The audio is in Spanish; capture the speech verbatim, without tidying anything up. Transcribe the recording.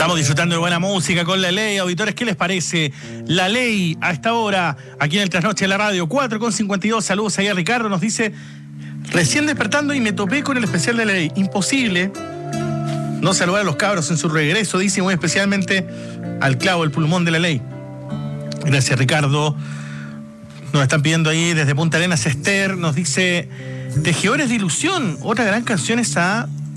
Estamos disfrutando de buena música con La Ley. Auditores, ¿qué les parece? La Ley, a esta hora, aquí en el Trasnoche de la Radio, cuatro con cincuenta y dos. Saludos ahí a Ricardo, nos dice: recién despertando y me topé con el especial de La Ley. Imposible no saludar a los cabros en su regreso, dice, muy especialmente al clavo, el pulmón de La Ley. Gracias, Ricardo. Nos están pidiendo ahí desde Punta Arenas, Esther nos dice: Tejedores de Ilusión, otra gran canción esa